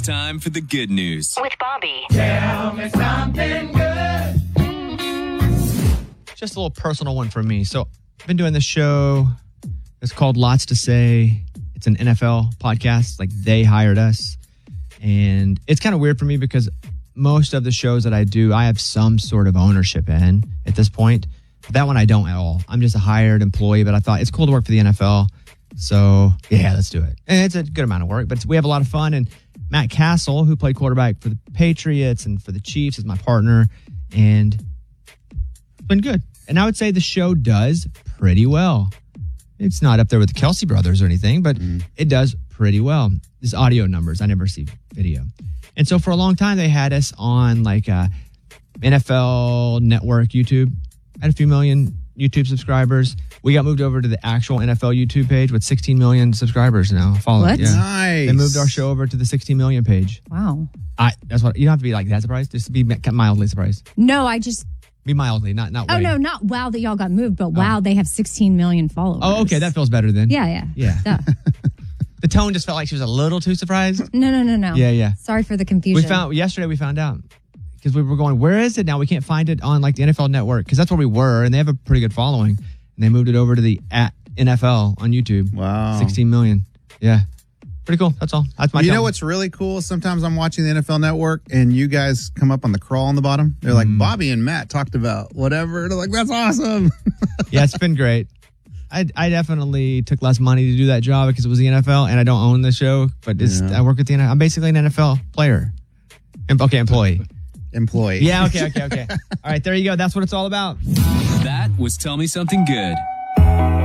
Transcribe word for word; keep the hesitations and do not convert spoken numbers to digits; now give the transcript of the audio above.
time for the good news. With Bobby. Tell me something good. Just a little personal one for me. So I've been doing this show. It's called Lots to Say. It's an N F L podcast. Like, they hired us. And it's kind of weird for me because most of the shows that I do, I have some sort of ownership in at this point. But that one I don't at all. I'm just a hired employee, but I thought it's cool to work for the N F L. So, yeah, let's do it. And it's a good amount of work, but it's, we have a lot of fun. And Matt Castle, who played quarterback for the Patriots and for the Chiefs, is my partner. And it's been good. And I would say the show does pretty well. It's not up there with the Kelsey brothers or anything, but mm. it does pretty well. This audio numbers. I never see video. And so for a long time, they had us on like uh, N F L Network YouTube. I had a few million YouTube subscribers. We got moved over to the actual N F L YouTube page with sixteen million subscribers now. Following. What? Yeah. Nice. They moved our show over to the sixteen million page. Wow. I. That's what you don't have to be like that surprised. Just be mildly surprised. No, I just. Be mildly, not not. Oh way. no, not wow that y'all got moved, but wow, oh. they have sixteen million followers. Oh, okay, that feels better then. Yeah, yeah, yeah. The tone just felt like she was a little too surprised. No, no, no, no. Yeah, yeah. Sorry for the confusion. We found yesterday. We found out because we were going, where is it now? We can't find it on like the N F L Network because that's where we were, and they have a pretty good following. And they moved it over to the at N F L on YouTube. Wow, sixteen million. Yeah. Pretty cool. That's all. That's my You tone. know what's really cool? Sometimes I'm watching the N F L Network and you guys come up on the crawl on the bottom. They're like, mm. Bobby and Matt talked about whatever. They're like, that's awesome. Yeah, it's been great. I I definitely took less money to do that job because it was the N F L and I don't own the show, but it's, yeah. I work with the N F L. I'm basically an N F L player. Okay, employee. Employee. Yeah, okay, okay, okay. All right, there you go. That's what it's all about. That was Tell Me Something Good.